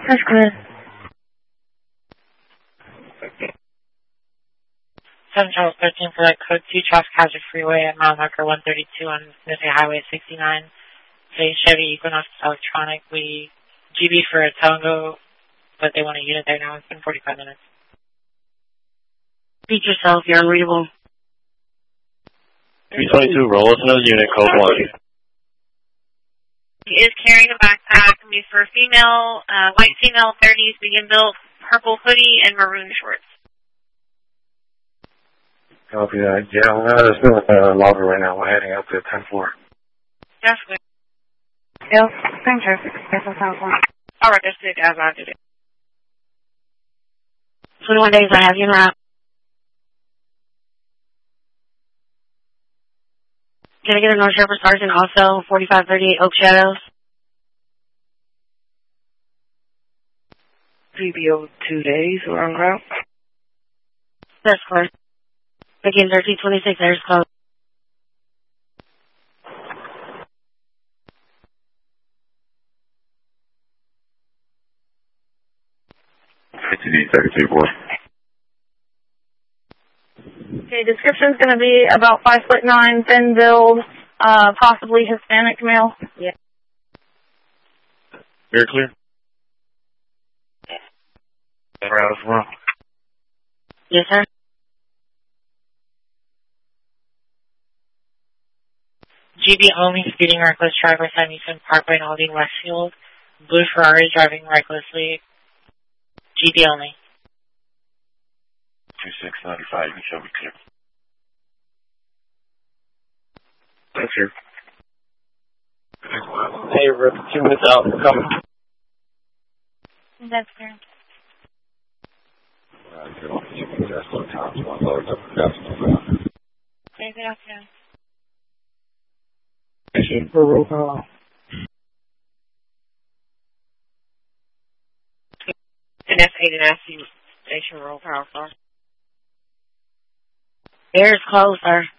That's good. 7 Charles 13 for code 2 traffic hazard freeway at mile marker 132 on Interstate Highway 69. Say Chevy Equinox electronic. We GB for a Tango, but they want a unit there now. It's been 45 minutes. Beat yourself. You're unreadable. 322, roll us another unit, code 1. He is carrying a backpack. Can be for a female, white female, 30s, medium built, purple hoodie, and maroon shorts. Copy that. Yeah, we're at a still lobby right now. We're heading up to the 10th floor. Definitely. Bill, same traffic. That's what sounds like. All right, that's it, guys. I'll do it. 21 days I have you in route. Can I get a North Shepherd Sergeant also, 4538 Oak Shadows? PBO 2 days, we're on route. That's correct. Begin 1326, there's code. Okay, description's going to be about 5'9", thin build, possibly Hispanic male. Yeah. Very clear. Route as well. Yes, sir. GB only, speeding reckless, driver side Eastern Parkway and Aldine Westfield. Blue Ferrari driving recklessly. GB only. 2695, you shall be clear. Thank you. Hey, Rip, 2 minutes out. Come. That's clear. Okay, good afternoon. For roll call. And that's 8 and SC station roll call, sir. There's closed, sir.